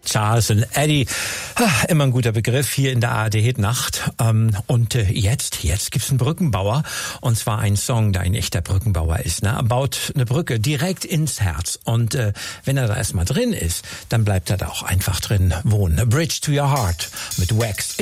Charles und Eddie, immer ein guter Begriff hier in der ARD-Hit-Nacht. Und jetzt gibt's einen Brückenbauer, und zwar einen Song, der ein echter Brückenbauer ist. Ne? Er baut eine Brücke direkt ins Herz, und wenn er da erstmal drin ist, dann bleibt er da auch einfach drin wohnen. A Bridge to Your Heart mit Wax.